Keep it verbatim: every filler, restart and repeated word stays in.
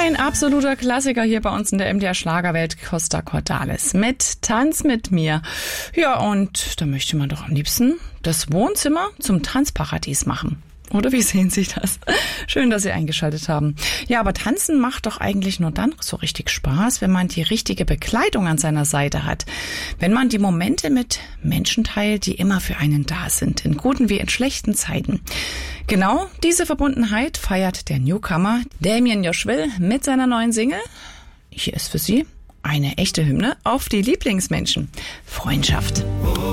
Ein absoluter Klassiker hier bei uns in der M D R Schlagerwelt, Costa Cordalis mit Tanz mit mir. Ja, und da möchte man doch am liebsten das Wohnzimmer zum Tanzparadies machen. Oder wie sehen Sie das? Schön, dass Sie eingeschaltet haben. Ja, aber Tanzen macht doch eigentlich nur dann so richtig Spaß, wenn man die richtige Begleitung an seiner Seite hat. Wenn man die Momente mit Menschen teilt, die immer für einen da sind, in guten wie in schlechten Zeiten. Genau diese Verbundenheit feiert der Newcomer Damien Joschwill mit seiner neuen Single. Hier ist für Sie eine echte Hymne auf die Lieblingsmenschen. Freundschaft.